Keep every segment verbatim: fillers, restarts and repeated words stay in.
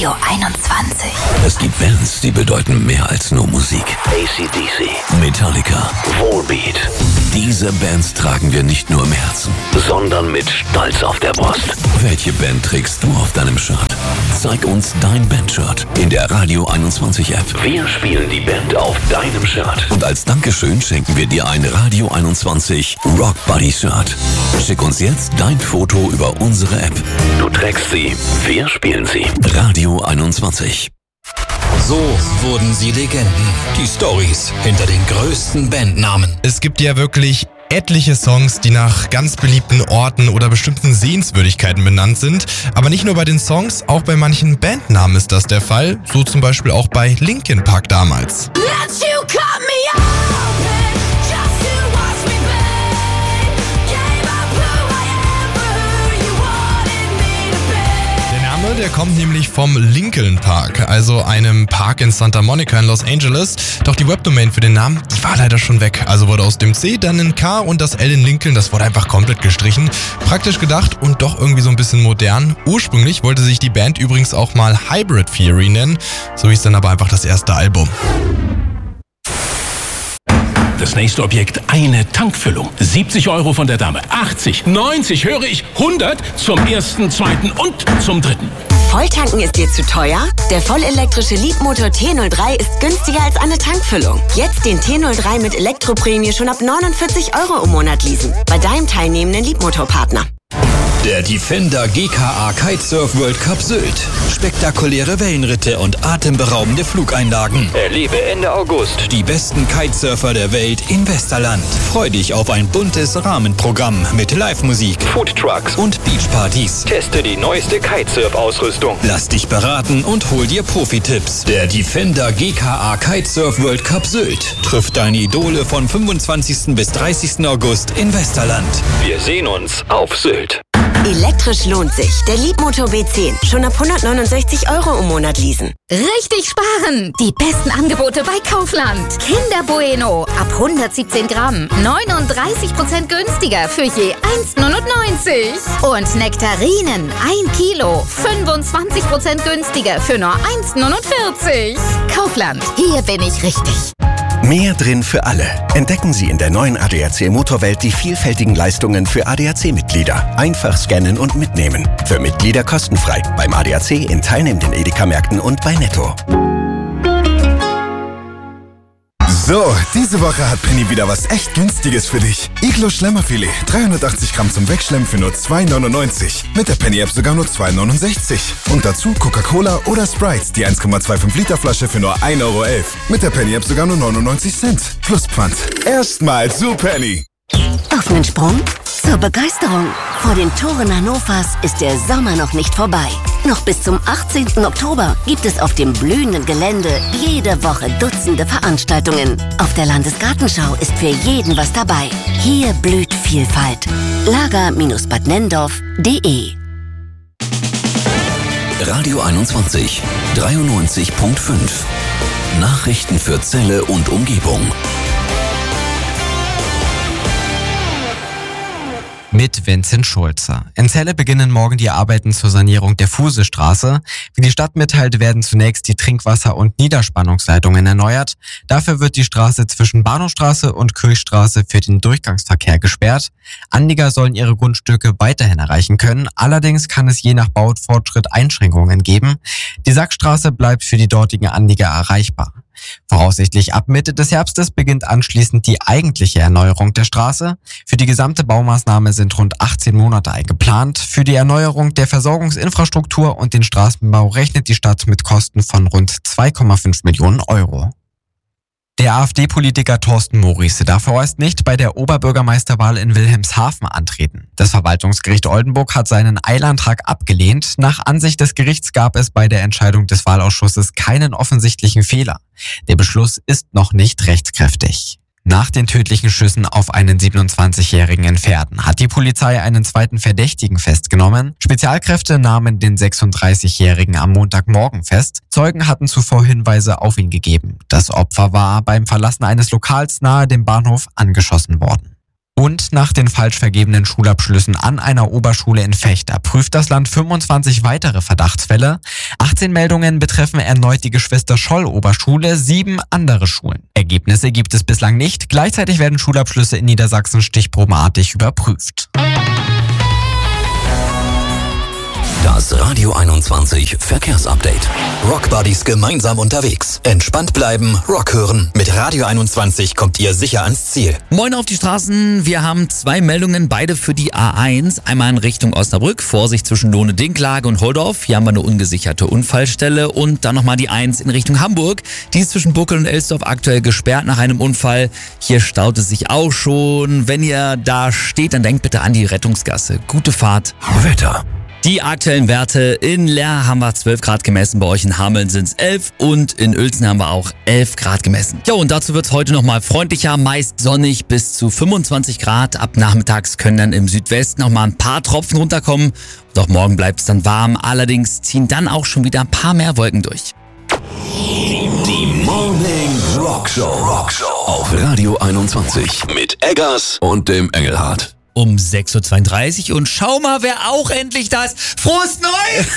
Radio einundzwanzig. Es gibt Bands, die bedeuten mehr als nur Musik. A C D C, Metallica, Volbeat. Diese Bands tragen wir nicht nur im Herzen, sondern mit Stolz auf der Brust. Welche Band trägst du auf deinem Shirt? Zeig uns dein Bandshirt in der Radio einundzwanzig App. Wir spielen die Band auf deinem Shirt. Und als Dankeschön schenken wir dir ein Radio einundzwanzig Rock Buddy Shirt. Schick uns jetzt dein Foto über unsere App. Du trägst sie, wir spielen sie. Radio einundzwanzig. So wurden sie Legenden. Die Storys hinter den größten Bandnamen. Es gibt ja wirklich etliche Songs, die nach ganz beliebten Orten oder bestimmten Sehenswürdigkeiten benannt sind. Aber nicht nur bei den Songs, auch bei manchen Bandnamen ist das der Fall. So zum Beispiel auch bei Linkin Park damals. Let you cut me open, just to watch me play. Gave up who I am for who you wanted me to be. Der Name, der kommt nämlich vom Lincoln Park, also einem Park in Santa Monica in Los Angeles. Doch die Webdomain für den Namen, die war leider schon weg. Also wurde aus dem C dann ein K und das L in Lincoln, das wurde einfach komplett gestrichen. Praktisch gedacht und doch irgendwie so ein bisschen modern. Ursprünglich wollte sich die Band übrigens auch mal Hybrid Theory nennen. So hieß dann aber einfach das erste Album. Das nächste Objekt, eine Tankfüllung. siebzig Euro von der Dame. achtzig, neunzig, höre ich, hundert zum ersten, zweiten und zum dritten. Volltanken ist dir zu teuer? Der vollelektrische Leapmotor T null drei ist günstiger als eine Tankfüllung. Jetzt den T null drei mit Elektroprämie schon ab neunundvierzig Euro im Monat leasen. Bei deinem teilnehmenden Leapmotor-Partner. Der Defender G K A Kitesurf World Cup Sylt. Spektakuläre Wellenritte und atemberaubende Flugeinlagen. Erlebe Ende August Die besten Kitesurfer der Welt in Westerland. Freu dich auf ein buntes Rahmenprogramm mit Live-Musik, Foodtrucks und Beachpartys. Teste die neueste Kitesurf-Ausrüstung. Lass dich beraten und hol dir Profi-Tipps. Der Defender G K A Kitesurf World Cup Sylt trifft deine Idole von fünfundzwanzigsten bis dreißigsten August in Westerland. Wir sehen uns auf Sylt. Elektrisch lohnt sich. Der Leapmotor B zehn. Schon ab hundertneunundsechzig Euro im Monat leasen. Richtig sparen! Die besten Angebote bei Kaufland. Kinder Bueno ab hundertsiebzehn Gramm. neununddreißig Prozent günstiger für je eins neunundneunzig. Und Nektarinen ein Kilo. fünfundzwanzig Prozent günstiger für nur eins neunundvierzig. Kaufland. Hier bin ich richtig. Mehr drin für alle. Entdecken Sie in der neuen A D A C Motorwelt die vielfältigen Leistungen für A D A C-Mitglieder. Einfach scannen und mitnehmen. Für Mitglieder kostenfrei. Beim A D A C in teilnehmenden Edeka-Märkten und bei Netto. So, diese Woche hat Penny wieder was echt Günstiges für dich. Iglo Schlemmerfilet, dreihundertachtzig Gramm zum Wegschlemmen für nur zwei neunundneunzig. Mit der Penny-App sogar nur zwei neunundsechzig. Und dazu Coca-Cola oder Sprite, die eins Komma fünfundzwanzig Liter Flasche für nur ein Euro elf. Mit der Penny-App sogar nur neunundneunzig Cent. Plus Pfand. Erstmal zu Penny. Offenen Sprung zur Begeisterung. Vor den Toren Hannovers ist der Sommer noch nicht vorbei. Noch bis zum achtzehnten Oktober gibt es auf dem blühenden Gelände jede Woche Dutzende Veranstaltungen. Auf der Landesgartenschau ist für jeden was dabei. Hier blüht Vielfalt. lager Bindestrich bad nendorf punkt de Radio einundzwanzig, dreiundneunzig Komma fünf. Nachrichten für Celle und Umgebung. Mit Vincent Schulze. In Celle beginnen morgen die Arbeiten zur Sanierung der Fusestraße. Wie die Stadt mitteilt, werden zunächst die Trinkwasser- und Niederspannungsleitungen erneuert. Dafür wird die Straße zwischen Bahnhofstraße und Kirchstraße für den Durchgangsverkehr gesperrt. Anlieger sollen ihre Grundstücke weiterhin erreichen können. Allerdings kann es je nach Baufortschritt Einschränkungen geben. Die Sackstraße bleibt für die dortigen Anlieger erreichbar. Voraussichtlich ab Mitte des Herbstes beginnt anschließend die eigentliche Erneuerung der Straße. Für die gesamte Baumaßnahme sind rund achtzehn Monate eingeplant. Für die Erneuerung der Versorgungsinfrastruktur und den Straßenbau rechnet die Stadt mit Kosten von rund zwei Komma fünf Millionen Euro. Der AfD-Politiker Thorsten Morice darf vorerst nicht bei der Oberbürgermeisterwahl in Wilhelmshaven antreten. Das Verwaltungsgericht Oldenburg hat seinen Eilantrag abgelehnt. Nach Ansicht des Gerichts gab es bei der Entscheidung des Wahlausschusses keinen offensichtlichen Fehler. Der Beschluss ist noch nicht rechtskräftig. Nach den tödlichen Schüssen auf einen siebenundzwanzigjährigen in Verden hat die Polizei einen zweiten Verdächtigen festgenommen. Spezialkräfte nahmen den sechsunddreißigjährigen am Montagmorgen fest. Zeugen hatten zuvor Hinweise auf ihn gegeben. Das Opfer war beim Verlassen eines Lokals nahe dem Bahnhof angeschossen worden. Und nach den falsch vergebenen Schulabschlüssen an einer Oberschule in Vechta prüft das Land fünfundzwanzig weitere Verdachtsfälle. achtzehn Meldungen betreffen erneut die Geschwister-Scholl-Oberschule, sieben andere Schulen. Ergebnisse gibt es bislang nicht. Gleichzeitig werden Schulabschlüsse in Niedersachsen stichprobenartig überprüft. Das Radio einundzwanzig Verkehrsupdate. Rock Buddies gemeinsam unterwegs. Entspannt bleiben, Rock hören. Mit Radio einundzwanzig kommt ihr sicher ans Ziel. Moin auf die Straßen. Wir haben zwei Meldungen, beide für die A eins. Einmal in Richtung Osnabrück. Vorsicht zwischen Lohne-Dinklage und Holdorf. Hier haben wir eine ungesicherte Unfallstelle. Und dann nochmal die eins in Richtung Hamburg. Die ist zwischen Buckel und Elsdorf aktuell gesperrt nach einem Unfall. Hier staut es sich auch schon. Wenn ihr da steht, dann denkt bitte an die Rettungsgasse. Gute Fahrt. Wetter. Die aktuellen Werte: in Leer haben wir zwölf Grad gemessen, bei euch in Hameln sind es elf und in Uelzen haben wir auch elf Grad gemessen. Ja, und dazu wird es heute nochmal freundlicher, meist sonnig bis zu fünfundzwanzig Grad. Ab nachmittags können dann im Südwesten noch mal ein paar Tropfen runterkommen. Und auch morgen bleibt es dann warm, allerdings ziehen dann auch schon wieder ein paar mehr Wolken durch. Die Morning Rock Show. Rock Show auf Radio einundzwanzig mit Eggers und dem Engelhardt. Um sechs Uhr zweiunddreißig und schau mal, wer auch endlich da ist. Frohes Neues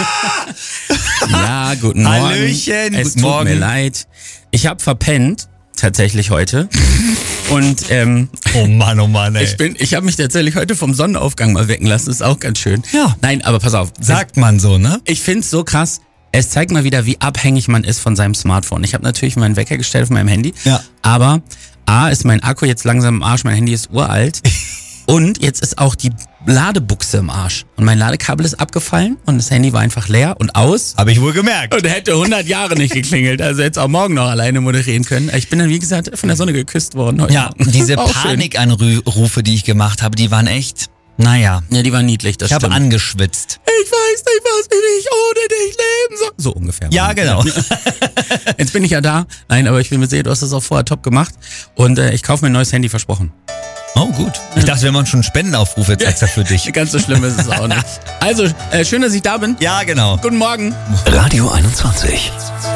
Jahr! Ja, guten Morgen. Hallöchen, Es guten tut Morgen. mir leid. Ich habe verpennt, tatsächlich heute. Und ähm, oh Mann, oh Mann, ey. ich bin, ich habe mich tatsächlich heute vom Sonnenaufgang mal wecken lassen. Ist auch ganz schön. Ja. Nein, aber pass auf. Sagt man so, ne? Ich find's so krass. Es zeigt mal wieder, wie abhängig man ist von seinem Smartphone. Ich habe natürlich meinen Wecker gestellt auf meinem Handy. Ja. Aber A, ist mein Akku jetzt langsam im Arsch. Mein Handy ist uralt. Und jetzt ist auch die Ladebuchse im Arsch. Und mein Ladekabel ist abgefallen und das Handy war einfach leer und aus. Habe ich wohl gemerkt. Und hätte hundert Jahre nicht geklingelt. Also jetzt auch morgen noch alleine moderieren können. Ich bin dann, wie gesagt, von der Sonne geküsst worden heute. Ja, diese Auch schön. Panikanrufe, die ich gemacht habe, die waren echt, naja. Ja, die waren niedlich, das Ich habe stimmt. angeschwitzt. Ich weiß nicht, was ich ohne dich leben soll. So ungefähr. Ja, genau. Jetzt bin ich ja da. Nein, aber ich bin mir sicher, du hast das auch vorher top gemacht. Und äh, ich kaufe mir ein neues Handy, versprochen. Oh, gut. Ich dachte, wir machen schon einen Spendenaufruf jetzt extra für dich. Ganz so schlimm ist es auch nicht. Also, äh, schön, dass ich da bin. Ja, genau. Guten Morgen. Radio einundzwanzig.